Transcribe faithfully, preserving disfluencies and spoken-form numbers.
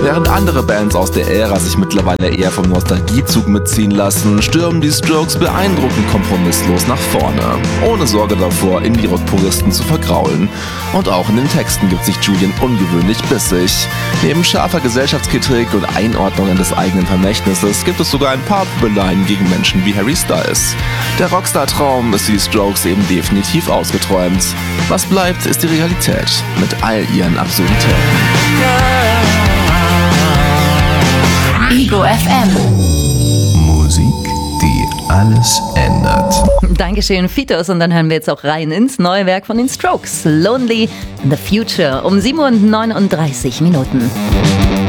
Während andere Bands aus der Ära sich mittlerweile eher vom Nostalgiezug mitziehen lassen, stürmen die Strokes beeindruckend kompromisslos nach vorne, ohne Sorge davor, Indie-Rock-Puristen zu vergraulen. Und auch in den Texten gibt sich Julian ungewöhnlich bissig. Neben scharfer Gesellschaftskritik und Einordnungen des eigenen Vermächtnisses gibt es sogar ein paar Pöbeleien gegen Menschen wie Harry Styles. Der Rockstar-Traum ist für die Strokes eben definitiv ausgeträumt. Was bleibt, ist die Realität mit all ihren Absurditäten. Ego F M. Musik, die alles ändert. Dankeschön, Fitos. Und dann hören wir jetzt auch rein ins neue Werk von den Strokes. Lonely in the Future um sieben Uhr neununddreißig Minuten.